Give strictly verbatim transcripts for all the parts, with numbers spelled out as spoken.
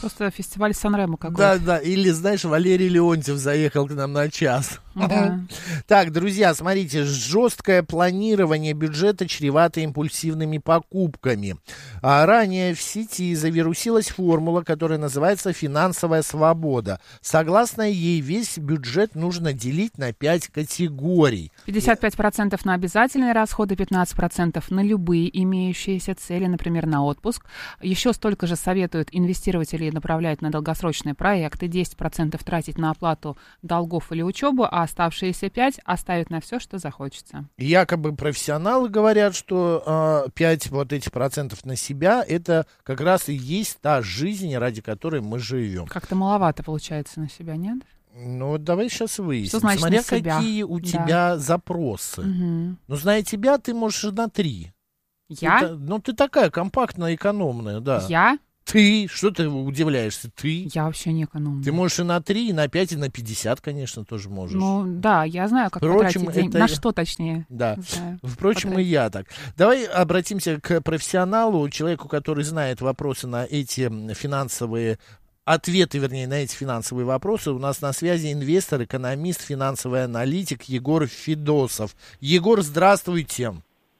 Просто фестиваль Сан-Ремо какой-то. Да, да, или, знаешь, Валерий Леонтьев заехал к нам на час. Да. Так, друзья, смотрите, жесткое планирование бюджета чревато импульсивными покупками. А ранее в сети завирусилась формула, которая называется «финансовая свобода». Согласно ей, весь бюджет нужно делить на пять категорий. пятьдесят пять процентов на обязательные расходы, пятнадцать процентов на любые имеющиеся цели, например, на отпуск. Еще столько же советуют инвестировать или направлять на долгосрочные проекты, десять процентов тратить на оплату долгов или учебу, а оставшиеся пять оставить на все, что захочется. Якобы профессионалы говорят, что э, пять вот этих процентов на себя, это как раз и есть та жизнь, ради которой мы живем. Как-то маловато получается на себя, нет? Ну, вот давай сейчас выясним. Что значит Смотря на себя? какие у Да. тебя запросы. Угу. Ну, зная тебя, ты можешь на три. Я? Ты, ну, ты такая компактная, экономная, да. Я? Ты? Что ты удивляешься? Ты? Я вообще не экономная. Ты можешь и на три, и на пять, и на пятьдесят, конечно, тоже можешь. Ну, да, я знаю, как Впрочем, потратить деньги. это- На что, точнее. Да. Знаю. Впрочем, Потратить. и я так. Давай обратимся к профессионалу, человеку, который знает вопросы на эти финансовые ответы, вернее, на эти финансовые вопросы. У нас на связи инвестор, экономист, финансовый аналитик Егор Федосов. Егор, здравствуйте.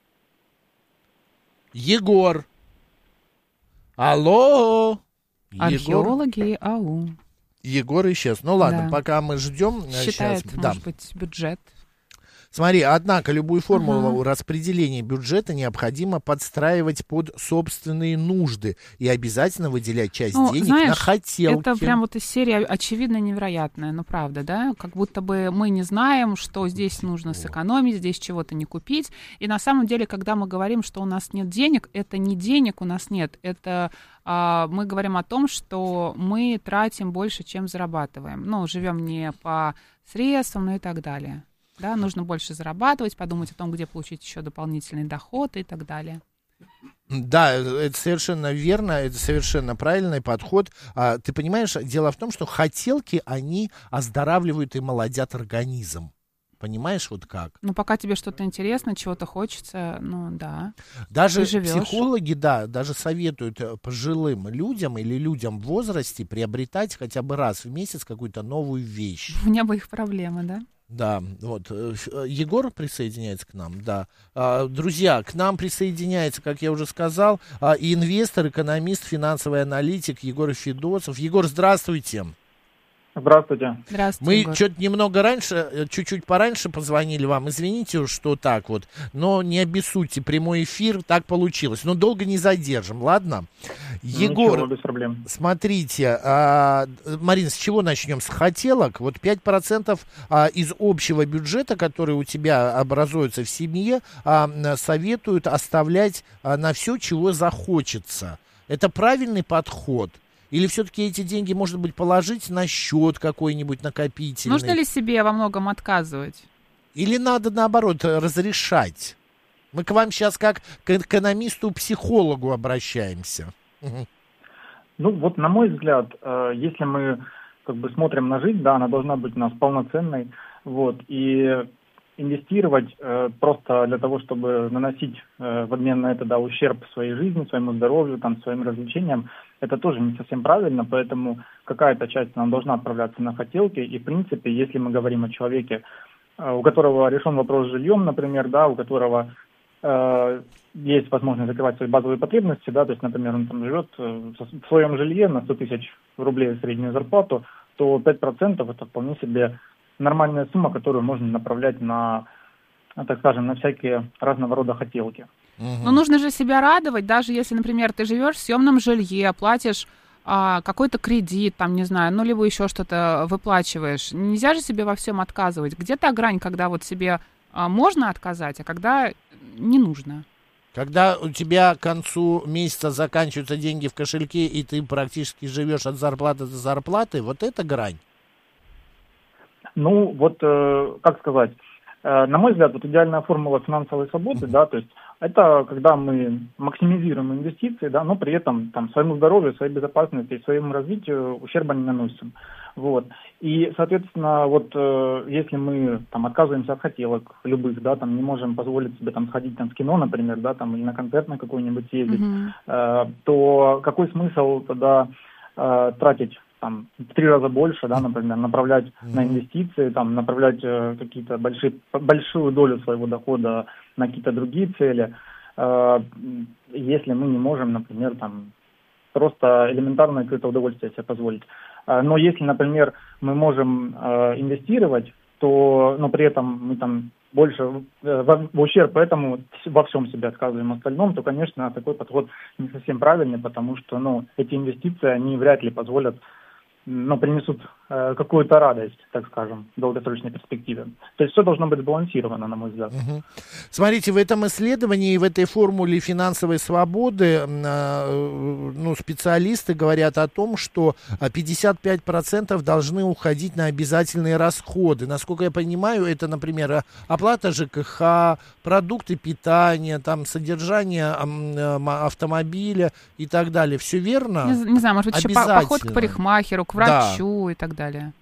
Егор. Алло. Егор, Археологи, ау. Егор исчез. Ну ладно, Да. пока мы ждем. Считает, Сейчас, да. может быть, бюджет. Смотри, однако любую формулу Ага. распределения бюджета необходимо подстраивать под собственные нужды и обязательно выделять часть Ну, денег знаешь, на хотелки. Это прям вот из серии очевидно невероятное, ну правда, да? Как будто бы мы не знаем, что здесь нужно сэкономить, здесь чего-то не купить. И на самом деле, когда мы говорим, что у нас нет денег, это не денег у нас нет, это а, мы говорим о том, что мы тратим больше, чем зарабатываем. Ну, живем не по средствам, ну и так далее. Да, нужно больше зарабатывать, подумать о том, где получить еще дополнительный доход и так далее. Да, это совершенно верно, это совершенно правильный подход. А, ты понимаешь, дело в том, что хотелки, они оздоравливают и молодят организм. Понимаешь, вот как? Но пока тебе что-то интересно, чего-то хочется, ну да. Даже Ты живешь. психологи, да, даже советуют э, пожилым людям или людям в возрасте приобретать хотя бы раз в месяц какую-то новую вещь. У меня бы их проблемы, да? Да, вот. э, э, Егор присоединяется к нам, да. А, друзья, к нам присоединяется, как я уже сказал, а, инвестор, экономист, финансовый аналитик Егор Федосов. Егор, здравствуйте. Здравствуйте. Здравствуйте, Мы Егор. что-то немного раньше, э, чуть-чуть пораньше позвонили вам. Извините, что так вот. Но не обессудьте, прямой эфир, так получилось. Но долго не задержим, ладно? Егор, Ничего, без проблем. смотрите, а, Марина, с чего начнем? С хотелок. Вот пять процентов а, из общего бюджета, который у тебя образуется в семье, а, советуют оставлять а, на все, чего захочется. Это правильный подход? Или все-таки эти деньги, может быть, положить на счет какой-нибудь накопительный? Нужно ли себе во многом отказывать? Или надо, наоборот, разрешать? Мы к вам сейчас как к экономисту-психологу обращаемся. Мгм. Ну, вот на мой взгляд, э, если мы как бы смотрим на жизнь, да, она должна быть у нас полноценной, вот, и инвестировать э, просто для того, чтобы наносить э, в обмен на это, да, ущерб своей жизни, своему здоровью, там, своим развлечениям, это тоже не совсем правильно, поэтому какая-то часть нам должна отправляться на хотелки, и, в принципе, если мы говорим о человеке, э, у которого решен вопрос с жильем, например, да, у которого э, есть возможность закрывать свои базовые потребности, да, то есть, например, он там живет э, в своем жилье на сто тысяч рублей среднюю зарплату, то пять процентов это вполне себе нормальная сумма, которую можно направлять на, так скажем, на всякие разного рода хотелки. Но нужно же себя радовать, даже если, например, ты живешь в съемном жилье, платишь а, какой-то кредит, там, не знаю, ну, либо еще что-то выплачиваешь. Нельзя же себе во всем отказывать. Где та грань, когда вот себе а, можно отказать, а когда не нужно? Когда у тебя к концу месяца заканчиваются деньги в кошельке, и ты практически живешь от зарплаты до зарплаты, вот это грань. Ну, вот, э, как сказать, э, на мой взгляд, вот идеальная формула финансовой свободы, да, то есть это когда мы максимизируем инвестиции, да, но при этом там своему здоровью, своей безопасности, своему развитию ущерба не наносим. Вот. И, соответственно, вот э, если мы там отказываемся от хотелок любых, да, там не можем позволить себе там сходить там в кино, например, да, там или на концерт на какой-нибудь съездить, Мгм. э, то какой смысл тогда э, тратить там в три раза больше, да, например, направлять mm-hmm. на инвестиции, там, направлять э, какие-то большие, большую долю своего дохода на какие-то другие цели, э, если мы не можем, например, там, просто элементарно какое-то удовольствие себе позволить. Э, но если, например, мы можем э, инвестировать, то, но при этом мы там больше э, в, в ущерб этому во всем себе отказываем остальном, то, конечно, такой подход не совсем правильный, потому что, ну, эти инвестиции, они вряд ли позволят, но принесут э, какую-то радость, так скажем, в долгосрочной перспективе. То есть все должно быть сбалансировано, на мой взгляд. Угу. Смотрите, в этом исследовании, в этой формуле финансовой свободы э, ну, специалисты говорят о том, что пятьдесят пять процентов должны уходить на обязательные расходы. Насколько я понимаю, это, например, оплата ЖКХ, продукты питания, там, содержание э, автомобиля и так далее. Все верно? Не, не знаю, может быть, еще поход к парикмахеру, к врачу, да, и так далее.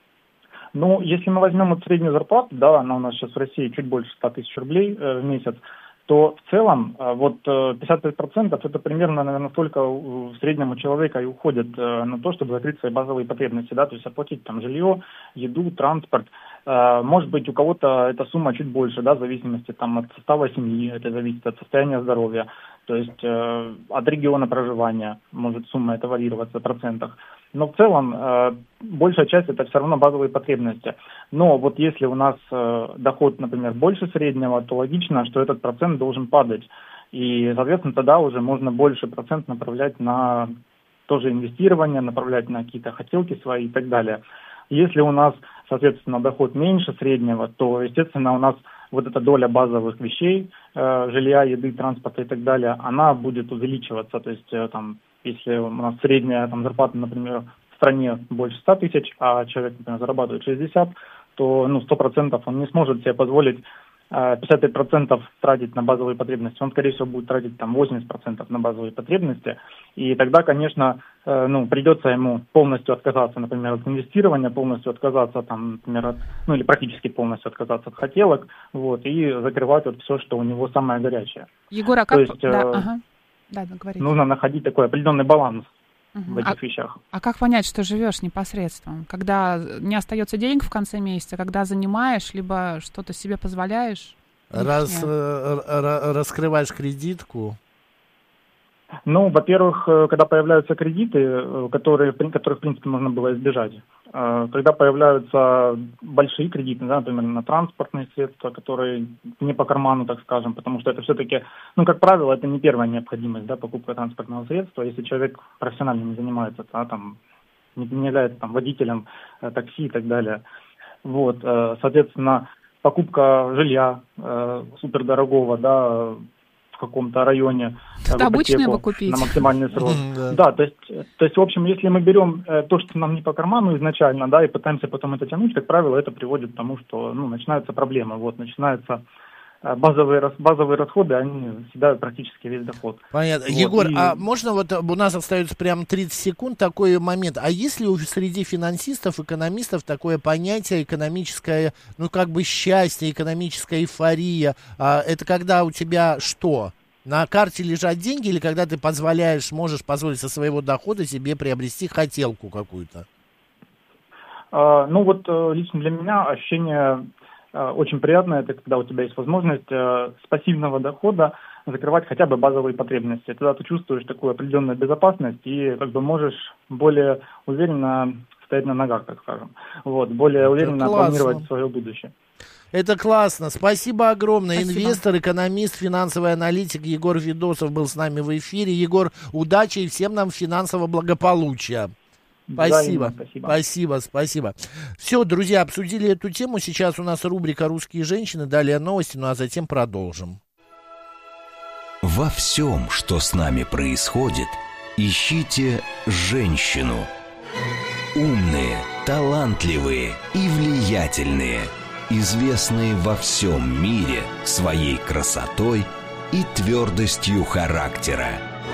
Ну, если мы возьмем вот среднюю зарплату, да, она у нас сейчас в России чуть больше ста тысяч рублей э, в месяц, то в целом э, вот э, пятьдесят пять процентов это примерно, наверное, столько в среднем у человека и уходит э, на то, чтобы закрыть свои базовые потребности, да, то есть оплатить там жилье, еду, транспорт. Э, может быть, у кого-то эта сумма чуть больше, да, в зависимости там от состава семьи, это зависит от состояния здоровья, то есть э, от региона проживания может сумма это варьироваться в процентах. Но в целом э, большая часть это все равно базовые потребности. Но вот если у нас э, доход, например, больше среднего, то логично, что этот процент должен падать. И, соответственно, тогда уже можно больше процент направлять на тоже инвестирование, направлять на какие-то хотелки свои и так далее. Если у нас, соответственно, доход меньше среднего, то, естественно, у нас вот эта доля базовых вещей, э, жилья, еды, транспорта и так далее, она будет увеличиваться. То есть э, там, если у нас средняя там, зарплата, например, в стране больше ста тысяч, а человек, например, зарабатывает шестьдесят, то ну, сто процентов он не сможет себе позволить э, пятьдесят пять процентов тратить на базовые потребности. Он, скорее всего, будет тратить там, восемьдесят процентов на базовые потребности. И тогда, конечно, э, ну, придется ему полностью отказаться, например, от инвестирования, полностью отказаться, там, например, от, ну или практически полностью отказаться от хотелок, вот, и закрывать вот все, что у него самое горячее. Егор, а как... То есть, да, э, ага. Да, да, нужно находить такой определенный баланс угу. в этих а, вещах. А как понять, что живешь непосредственно? Когда не остается денег в конце месяца, когда занимаешь, либо что-то себе позволяешь? Раз, э, раскрываешь кредитку? Ну, во-первых, когда появляются кредиты, которые, которых, в принципе, можно было избежать. Когда появляются большие кредиты, да, например, на транспортные средства, которые не по карману, так скажем, потому что это все-таки, ну, как правило, это не первая необходимость, да, покупка транспортного средства. Если человек профессионально не занимается, да, там, не, не является там, водителем э, такси и так далее. Вот, э, соответственно, покупка жилья э, супердорогого, да, в каком-то районе это обычно его купить на максимальный срок. Да, то есть, то есть, в общем, если мы берем э, то, что нам не по карману изначально, да, и пытаемся потом это тянуть, как правило, это приводит к тому, что, ну, начинаются проблемы, вот, начинаются э, базовые, базовые расходы, они съедают практически весь доход. Понятно. Вот, Егор, и... а можно вот, у нас остается прям тридцать секунд такой момент, а есть ли среди финансистов, экономистов такое понятие экономическое, ну, как бы счастье, экономическая эйфория, а, это когда у тебя что? На карте лежат деньги или когда ты позволяешь, можешь позволить со своего дохода себе приобрести хотелку какую-то? А, ну вот лично для меня ощущение а, очень приятное, это когда у тебя есть возможность а, с пассивного дохода закрывать хотя бы базовые потребности. Тогда ты чувствуешь такую определенную безопасность и как бы можешь более уверенно стоять на ногах, так скажем. Вот, более уверенно планировать свое будущее. Это классно. Спасибо огромное. Спасибо. Инвестор, экономист, финансовый аналитик Егор Федосов был с нами в эфире. Егор, удачи и всем нам финансового благополучия. Спасибо. Спасибо. Спасибо, спасибо. Все, друзья, обсудили эту тему. Сейчас у нас рубрика «Русские женщины». Далее новости, ну а затем продолжим. Во всем, что с нами происходит, ищите женщину. Умные, талантливые и влиятельные. Известные во всем мире своей красотой и твердостью характера.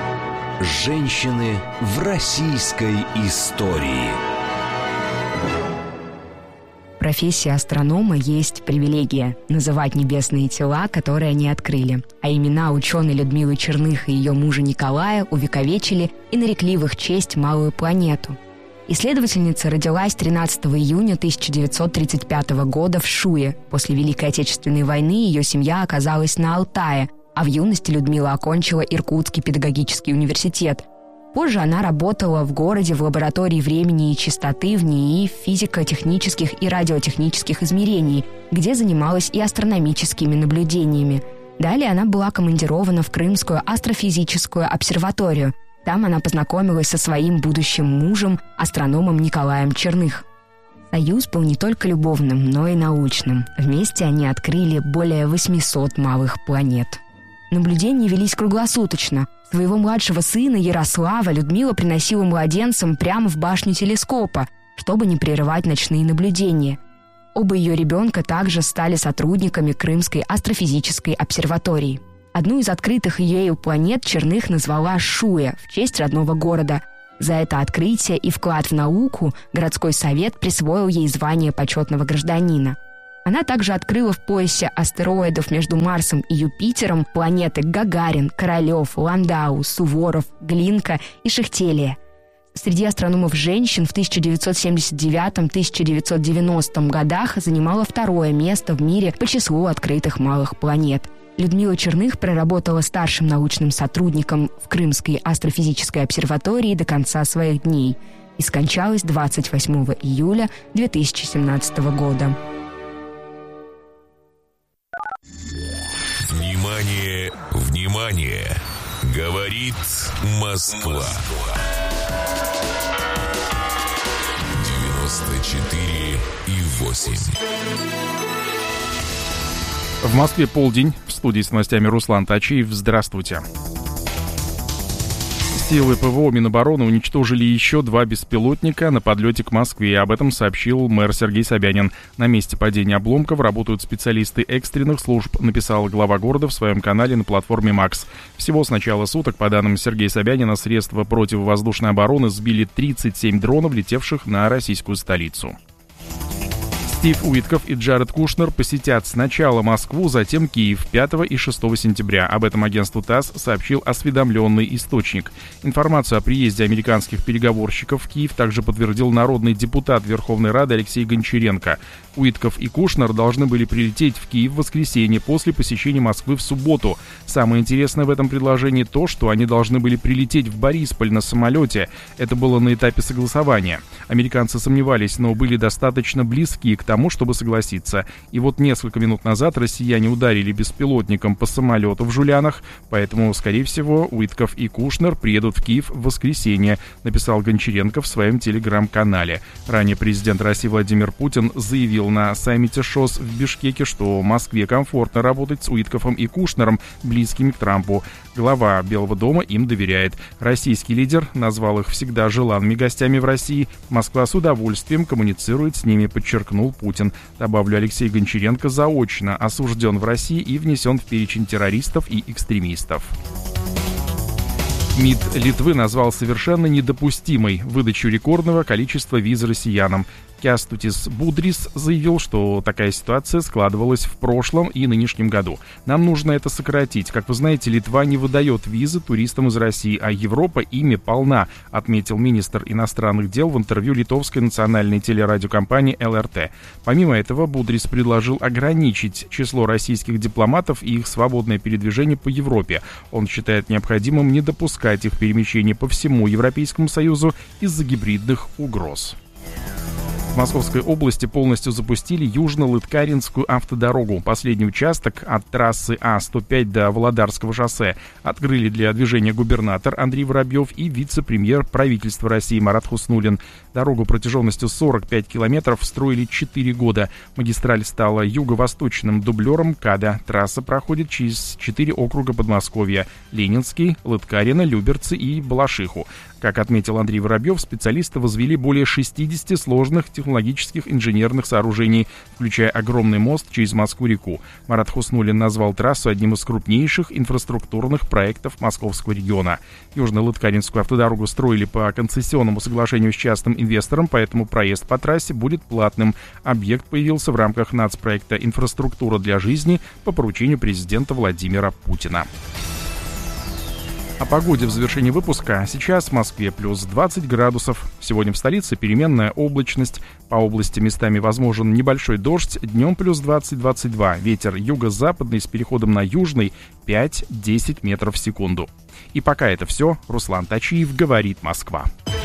Женщины в российской истории. профессии астронома есть привилегия – называть небесные тела, которые они открыли. А имена ученой Людмилы Черных и ее мужа Николая увековечили и нарекли в их честь малую планету. Исследовательница родилась тринадцатого июня тысяча девятьсот тридцать пятого года в Шуе. После Великой Отечественной войны ее семья оказалась на Алтае, а в юности Людмила окончила Иркутский педагогический университет. Позже она работала в городе в лаборатории времени и частоты в НИИ физико-технических и радиотехнических измерений, где занималась и астрономическими наблюдениями. Далее она была командирована в Крымскую астрофизическую обсерваторию. Там она познакомилась со своим будущим мужем, астрономом Николаем Черных. Союз был не только любовным, но и научным. Вместе они открыли более восемьсот малых планет. Наблюдения велись круглосуточно. Своего младшего сына Ярослава Людмила приносила младенцам прямо в башню телескопа, чтобы не прерывать ночные наблюдения. Оба ее ребенка также стали сотрудниками Крымской астрофизической обсерватории. Одну из открытых ею планет Черных назвала Шуя в честь родного города. За это открытие и вклад в науку городской совет присвоил ей звание почетного гражданина. Она также открыла в поясе астероидов между Марсом и Юпитером планеты Гагарин, Королев, Ландау, Суворов, Глинка и Шехтелия. Среди астрономов-женщин в тысяча девятьсот семьдесят девятом — тысяча девятьсот девяностом годах занимала второе место в мире по числу открытых малых планет. Людмила Черных проработала старшим научным сотрудником в Крымской астрофизической обсерватории до конца своих дней и скончалась двадцать восьмого июля две тысячи семнадцатого года. Внимание, внимание! Говорит Москва. девяносто четыре и восемь. В Москве полдень. В студии с новостями Руслан Тачиев. Здравствуйте. Силы ПВО Минобороны уничтожили еще два беспилотника на подлете к Москве. Об этом сообщил мэр Сергей Собянин. На месте падения обломков работают специалисты экстренных служб, написал глава города в своем канале на платформе Макс. Всего с начала суток, по данным Сергея Собянина, средства противовоздушной обороны сбили тридцать семь дронов, летевших на российскую столицу. Стив Уитков и Джаред Кушнер посетят сначала Москву, затем Киев пятого и шестого сентября. Об этом агентству ТАСС сообщил осведомленный источник. Информацию о приезде американских переговорщиков в Киев также подтвердил народный депутат Верховной Рады Алексей Гончаренко. Уитков и Кушнер должны были прилететь в Киев в воскресенье после посещения Москвы в субботу. Самое интересное в этом предложении то, что они должны были прилететь в Борисполь на самолете. Это было на этапе согласования. Американцы сомневались, но были достаточно близки к тому, чтобы согласиться. И вот несколько минут назад россияне ударили беспилотником по самолету в Жулянах, поэтому, скорее всего, Уитков и Кушнер приедут в Киев в воскресенье, написал Гончаренко в своем телеграм-канале. Ранее президент России Владимир Путин заявил на саммите ШОС в Бишкеке, что Москве комфортно работать с Уитковым и Кушнером, близкими к Трампу. Глава Белого дома им доверяет. Российский лидер назвал их всегда желанными гостями в России. Москва с удовольствием коммуницирует с ними, подчеркнул Путин. Добавлю, Алексей Гончаренко заочно осужден в России и внесен в перечень террористов и экстремистов. МИД Литвы назвал совершенно недопустимой выдачу рекордного количества виз россиянам. Кястутис Будрис заявил, что такая ситуация складывалась в прошлом и нынешнем году. Нам нужно это сократить. Как вы знаете, Литва не выдает визы туристам из России, а Европа ими полна, отметил министр иностранных дел в интервью литовской национальной телерадиокомпании эл эр тэ. Помимо этого, Будрис предложил ограничить число российских дипломатов и их свободное передвижение по Европе. Он считает необходимым не допускать их перемещения по всему Европейскому Союзу из-за гибридных угроз. В Московской области полностью запустили Южно-Лыткаринскую автодорогу. Последний участок от трассы А сто пять до Володарского шоссе открыли для движения губернатор Андрей Воробьев и вице-премьер правительства России Марат Хуснуллин. Дорогу протяженностью сорок пять километров строили четыре года. Магистраль стала юго-восточным дублером КАДа. Трасса проходит через четыре округа Подмосковья: Ленинский, Лыткарино, Люберцы и Балашиху. Как отметил Андрей Воробьев, специалисты возвели более шестьдесят сложных технологических инженерных сооружений, включая огромный мост через Москву-реку. Марат Хуснуллин назвал трассу одним из крупнейших инфраструктурных проектов Московского региона. Южно-Лыткаринскую автодорогу строили по концессионному соглашению с частным инвестором, поэтому проезд по трассе будет платным. Объект появился в рамках нацпроекта «Инфраструктура для жизни» по поручению президента Владимира Путина. О погоде в завершении выпуска. Сейчас в Москве плюс двадцать градусов. Сегодня в столице переменная облачность. По области местами возможен небольшой дождь. Днем плюс двадцать - двадцать два. Ветер юго-западный с переходом на южный пять - десять метров в секунду. И пока это все. Руслан Тачиев, «Говорит Москва».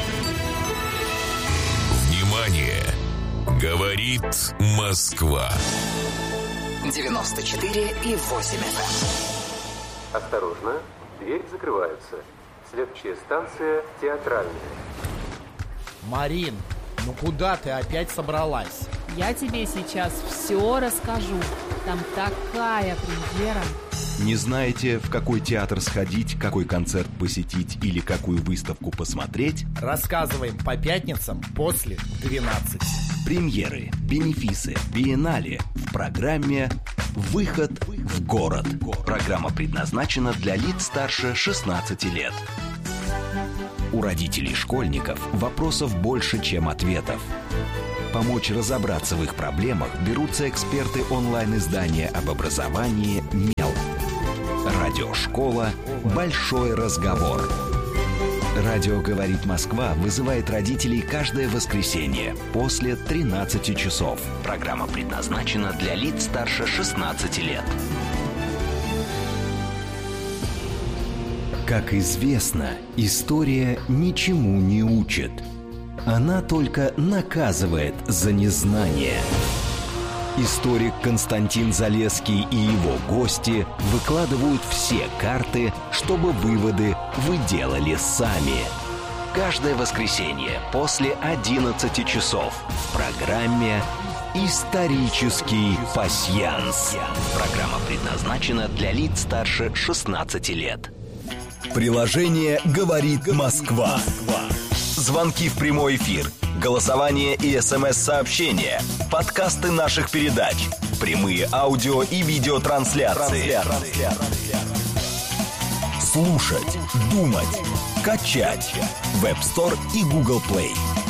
Внимание! Говорит Москва. девяносто четыре и восемь эф эм. Осторожно, двери закрываются. Следующая станция Театральная. Марин, ну куда ты опять собралась? Я тебе сейчас все расскажу. Там такая премьера. Не знаете, в какой театр сходить, какой концерт посетить или какую выставку посмотреть? Рассказываем по пятницам после двенадцати. Премьеры, бенефисы, биеннале в программе «Выход в город». Программа предназначена для лиц старше шестнадцати лет. У родителей школьников вопросов больше, чем ответов. Помочь разобраться в их проблемах берутся эксперты онлайн-издания об образовании «Мел». Радиошкола «Большой разговор». Радио «Говорит Москва» вызывает родителей каждое воскресенье после тринадцати часов. Программа предназначена для лиц старше шестнадцати лет. Как известно, история ничему не учит. Она только наказывает за незнание. Историк Константин Залесский и его гости выкладывают все карты, чтобы выводы вы делали сами. Каждое воскресенье после одиннадцати часов в программе «Исторический пасьянс». Программа предназначена для лиц старше шестнадцати лет. Приложение «Говорит Москва». Звонки в прямой эфир, голосование и смс-сообщения, подкасты наших передач, прямые аудио и видеотрансляции. Слушать, думать, качать. Web Store и Google Play.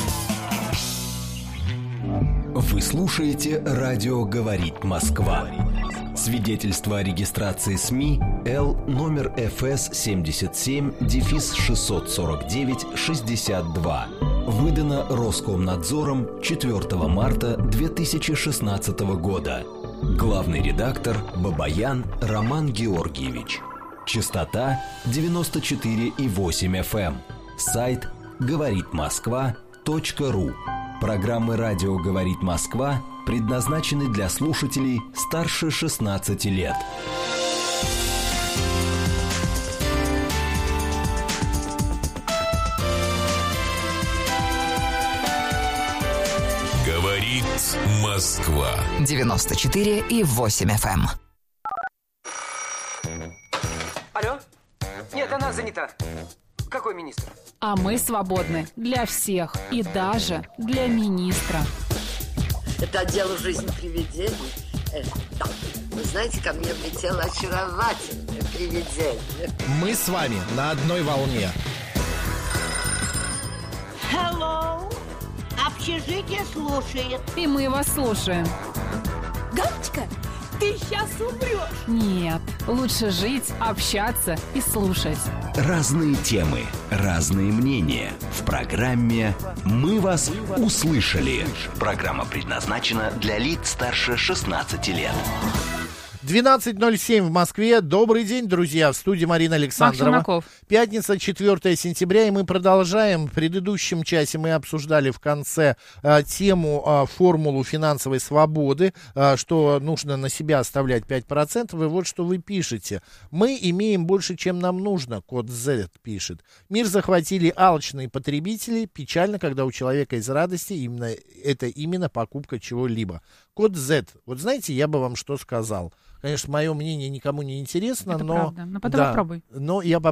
Вы слушаете «Радио говорит Москва». Свидетельство о регистрации СМИ Л номер эф эс семьдесят семь шестьсот сорок девять шестьдесят два. Выдано Роскомнадзором четвёртого марта две тысячи шестнадцатого года. Главный редактор Бабаян Роман Георгиевич. Частота девяносто четыре и восемь эф эм. Сайт говорит москва точка ру. Программы «Радио говорит Москва» предназначены для слушателей старше шестнадцати лет. Говорит Москва. девяносто четыре и восемь эф эм. Алло? Нет, она занята. Какой министр? А мы свободны для всех и даже для министра. Это дело жизни привидений. Э, да. Вы знаете, ко мне влетело очаровательное привидение. Мы с вами на одной волне. Hello. Общежитие слушает. И мы вас слушаем. Галочка, ты сейчас умрешь. Нет, лучше жить, общаться и слушать. Разные темы, разные мнения. В программе «Мы вас услышали». Программа предназначена для лиц старше шестнадцати лет. двенадцать ноль семь в Москве. Добрый день, друзья. В студии Марина Александрова. Пятница, четвёртое сентября, и мы продолжаем. В предыдущем часе мы обсуждали в конце а, тему, а, формулу финансовой свободы, а, что нужно на себя оставлять пять процентов. И вот что вы пишете. Мы имеем больше, чем нам нужно, код Z пишет. Мир захватили алчные потребители. Печально, когда у человека из радости именно, это именно покупка чего-либо. Код Z. Вот знаете, я бы вам что сказал. Конечно, мое мнение никому не интересно, это но... правда. Но потом да, попробуй. Но я попробую.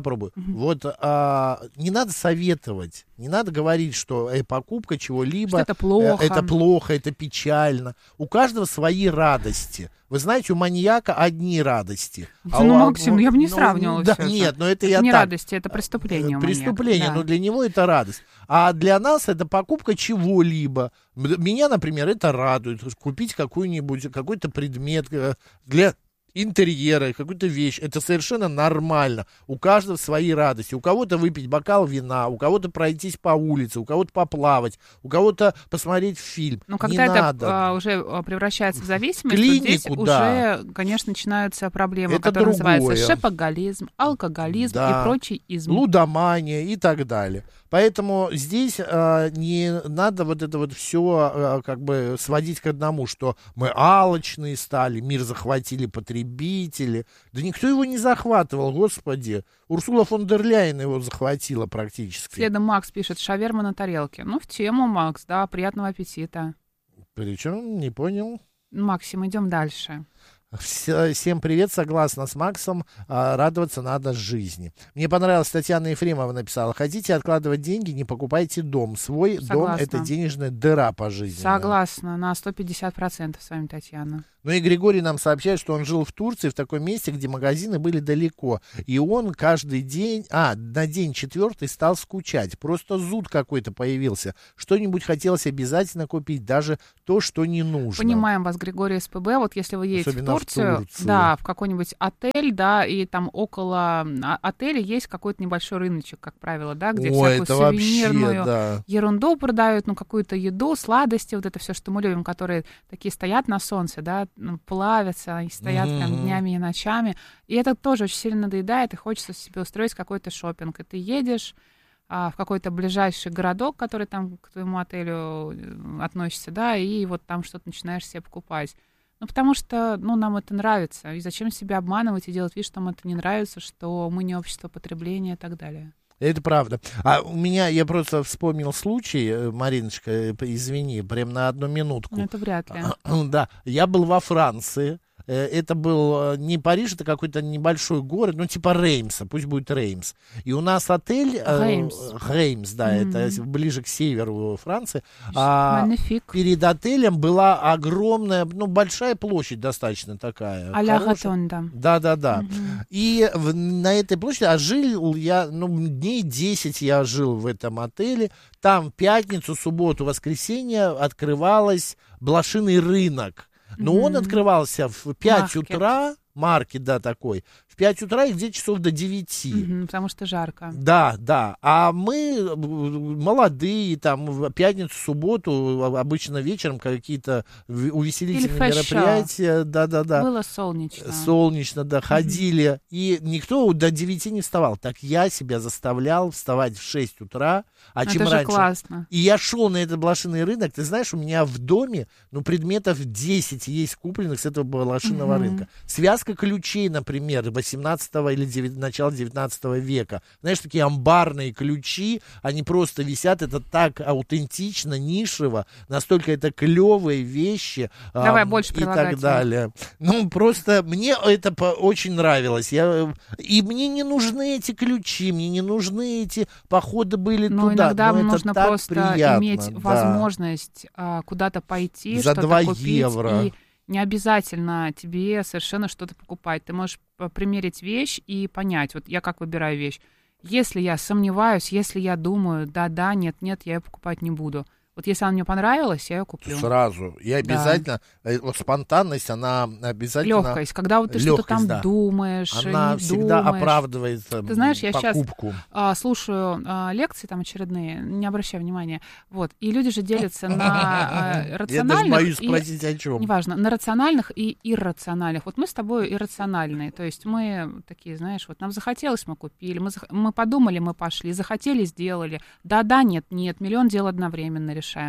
Mm-hmm. Вот а, не надо советовать, не надо говорить, что э, покупка чего-либо что это плохо. Э, это плохо, это печально. У каждого свои радости. Вы знаете, у маньяка одни радости. А ну, у, Максим, ну, я бы не ну, сравнивала да, все Нет, это. но это, это я не так. радости, это преступление. Преступление, да. но для него это радость. А для нас это покупка чего-либо. Меня, например, это радует. Купить какой-нибудь, какой-то предмет для интерьера, какую-то вещь. Это совершенно нормально. У каждого свои радости. У кого-то выпить бокал вина, у кого-то пройтись по улице, у кого-то поплавать, у кого-то посмотреть фильм. Но когда не это надо. А, уже превращается в зависимость, клинику, то здесь да. уже, конечно, начинаются проблемы, это которые другое. называются шопоголизм, алкоголизм да. и прочий изм. Лудомания и так далее. Поэтому здесь а, не надо вот это вот все а, как бы сводить к одному, что мы алчные стали, мир захватили потребители. Да никто его не захватывал, господи. Урсула фон дер Ляйен его захватила практически. Следом Макс пишет: шаверма на тарелке. Ну, в тему, Макс, да, приятного аппетита. Причем, не понял. Максим, идем дальше. Всем привет, согласна с Максом, радоваться надо жизни. Мне понравилось, Татьяна Ефремова написала: хотите откладывать деньги, не покупайте дом. Свой Согласна. Дом — это денежная дыра по жизни. Согласна, на сто пятьдесят процентов с вами, Татьяна. Ну и Григорий нам сообщает, что он жил в Турции, в таком месте, где магазины были далеко. И он каждый день, а, на день четвертый стал скучать. Просто зуд какой-то появился. Что-нибудь хотелось обязательно купить, даже то, что не нужно. Понимаем вас, Григорий СПБ. Вот если вы едете Особенно в Турцию, в Турцию, да, в какой-нибудь отель, да, и там около отеля есть какой-то небольшой рыночек, как правило, да, где Ой, всякую это сувенирную вообще, да. ерунду продают, ну, какую-то еду, сладости, вот это все, что мы любим, которые такие стоят на солнце, да, плавятся и стоят mm-hmm. прям днями и ночами. И это тоже очень сильно надоедает, и хочется себе устроить какой-то шопинг. И ты едешь а, в какой-то ближайший городок, который там к твоему отелю относится, да, и вот там что-то начинаешь себе покупать. Ну, потому что, ну, нам это нравится. И зачем себя обманывать и делать вид, что нам это не нравится, что мы не общество потребления и так далее. Это правда. А у меня, я просто вспомнил случай, Мариночка, извини, прям на одну минутку. Ну, это вряд ли. Да, я был во Франции. Это был не Париж, это какой-то небольшой город, ну, типа Реймса, пусть будет Реймс. И у нас отель... Реймс. Э, Реймс, да, mm-hmm. это ближе к северу Франции. А перед отелем была огромная, ну, большая площадь достаточно такая. А-ля Ротонда. Да-да-да. Mm-hmm. И в, на этой площади, а жил я, ну, дней десять я жил в этом отеле. Там в пятницу, субботу, воскресенье открывалась блошиный рынок. Но mm-hmm. он открывался в пять утра, маркет, да, такой, в пять утра и где-то часов до девяти. Mm-hmm, потому что жарко. Да, да. А мы молодые, там, в пятницу, субботу, обычно вечером какие-то увеселительные мероприятия. Да, да, да. Было солнечно. Солнечно, да, ходили. Mm-hmm. И никто до девяти не вставал. Так я себя заставлял вставать в шесть утра, а чем это раньше. Же классно. И я шел на этот блошиный рынок. Ты знаешь, у меня в доме, ну, предметов десять есть купленных с этого блошиного mm-hmm. рынка. Связка ключей, например, восемнадцатого или девятнадцатого, начала девятнадцатого века. Знаешь, такие амбарные ключи, они просто висят, это так аутентично, нишево, настолько это клевые вещи. Давай а, больше и так прилагательных. далее. Ну, просто мне это по- очень нравилось. Я, и мне не нужны эти ключи, мне не нужны эти походы были но туда. Иногда но нужно это так просто приятно, иметь да. возможность а, куда-то пойти, За что-то два купить. евро. И не обязательно тебе совершенно что-то покупать. Ты можешь примерить вещь и понять, вот я как выбираю вещь. Если я сомневаюсь, если я думаю, да-да, нет-нет, я ее покупать не буду. Вот если она мне понравилась, я ее куплю. Сразу. И обязательно, да. Вот спонтанность, она обязательно... Легкость. Когда вот ты Легкость, что-то там да. думаешь, она не всегда думаешь. оправдывает покупку. Ты знаешь, я сейчас а, слушаю а, лекции там очередные, не обращай внимания. Вот. И люди же делятся на а, рациональных... Я даже боюсь и, спросить, о чем. Неважно, на рациональных и иррациональных. Вот мы с тобой иррациональные. То есть мы такие, знаешь, вот нам захотелось, мы купили, мы, зах... мы подумали, мы пошли, захотели, сделали. Да-да, нет-нет, миллион дел одновременно решаем.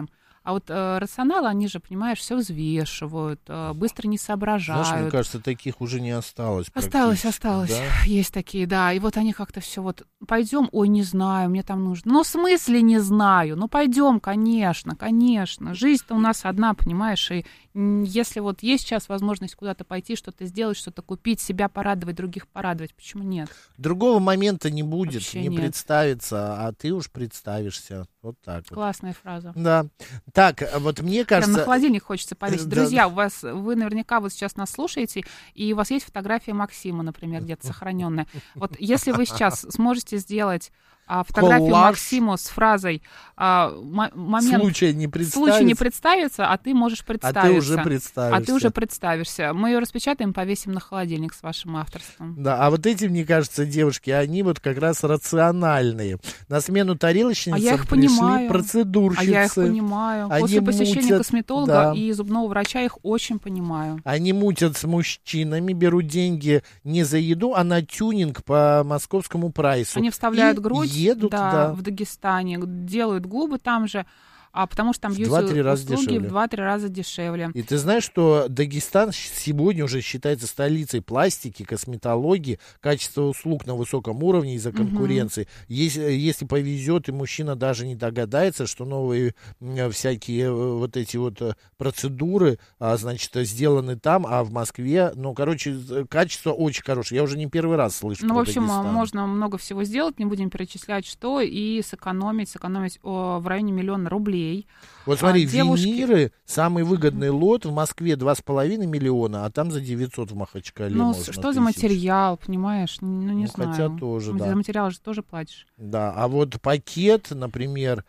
А вот э, рационалы, они же, понимаешь, все взвешивают, э, быстро не соображают. Знаешь, мне кажется, таких уже не осталось. Осталось, осталось. Да? Есть такие, да. И вот они как-то все вот, пойдем, ой, не знаю, мне там нужно. Ну, в смысле не знаю? Ну, пойдем, конечно, конечно. Жизнь-то у нас одна, понимаешь, и если вот есть сейчас возможность куда-то пойти, что-то сделать, что-то купить, себя порадовать, других порадовать, почему нет? Другого момента не будет, Вообще не нет. представится, а ты уж представишься. Вот так вот. Классная фраза. Да. Так, вот мне кажется... Прям на холодильник хочется повесить. Да. Друзья, у вас, вы наверняка вот сейчас нас слушаете, и у вас есть фотография Максима, например, где-то сохраненная. Вот если вы сейчас сможете сделать а, фотографию Коллаж. Максиму с фразой а, м- момент... Случай не представится. Случай не представится, а ты можешь представиться. А ты уже представишься. А ты уже представишься. Мы ее распечатаем, повесим на холодильник с вашим авторством. Да, а вот эти, мне кажется, девушки, они вот как раз рациональные. На смену тарелочницам а я их пришли понимаю. процедурщицы. А я их понимаю. Они После посещения мутят, косметолога да. и зубного врача их очень понимаю. Они мутят с мужчинами, берут деньги не за еду, а на тюнинг по московскому прайсу. Они вставляют и грудь едут, да, да. в Дагестане, делают губы там же, а потому что там В два-три раза бьюти-услуги дешевле. в два-три раза дешевле. И ты знаешь, что Дагестан сегодня уже считается столицей пластики, косметологии, качества услуг на высоком уровне из-за конкуренции. Угу. Если, если повезет, и мужчина даже не догадается, что новые всякие вот эти вот процедуры, а, значит, сделаны там, а в Москве, ну, короче, качество очень хорошее. Я уже не первый раз слышу Ну, про в общем, Дагестан. можно много всего сделать, не будем перечислять, что, и сэкономить, сэкономить о, в районе миллиона рублей. Вот смотри, а, девушки... виниры, самый выгодный лот в Москве два с половиной миллиона, а там за девятьсот в Махачкале. Ну, можно что тысяч. за материал, понимаешь? Ну, не ну, знаю. Хотя тоже, за да. За материал же тоже платишь. Да, а вот пакет, например,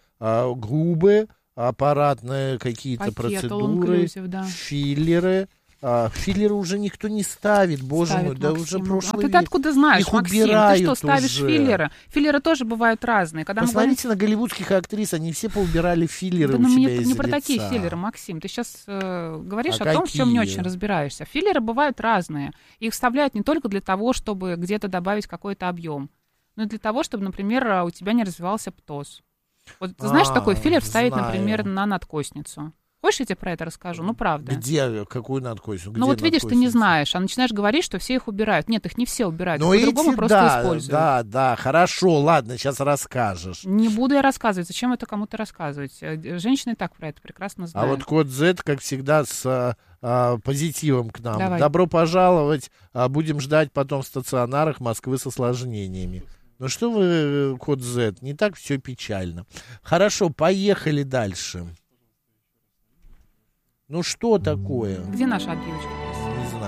губы, аппаратные какие-то Пакет, процедуры, all-inclusive, да. филлеры. А, филлеры уже никто не ставит, боже Ставит, мой, да Максим. уже прошлый А ты век. откуда знаешь, Их Максим? убирают Ты что, ставишь уже. филлеры? Филлеры тоже бывают разные. Когда Посмотрите мы говорим... на голливудских актрис, они все поубирали филлеры Да, у ну, себя не, из не про лица. такие филлеры, Максим. Ты сейчас э, говоришь А о том, в чем не какие? очень разбираешься. Филлеры бывают разные. Их вставляют не только для того, чтобы где-то добавить какой-то объем, но и для того, чтобы, например, у тебя не развивался птоз. Вот ты знаешь, А, такой филлер вставить, знаю. например, на надкосницу? Хочешь, я тебе про это расскажу? Ну, правда. Где? Какую надкосницу? Ну, вот видишь, ты не знаешь, а начинаешь говорить, что все их убирают. Нет, их не все убирают, Ну, их по-другому эти, просто да, используют. да, да, хорошо, ладно, сейчас расскажешь. Не буду я рассказывать. Зачем это кому-то рассказывать? Женщины и так про это прекрасно знают. А вот код Z, как всегда, с а, а, позитивом к нам. Давай. Добро пожаловать. А, будем ждать потом в стационарах Москвы с осложнениями. Ну что вы, код Z, не так все печально. Хорошо, поехали дальше. Ну что такое? Где наша отбивочка?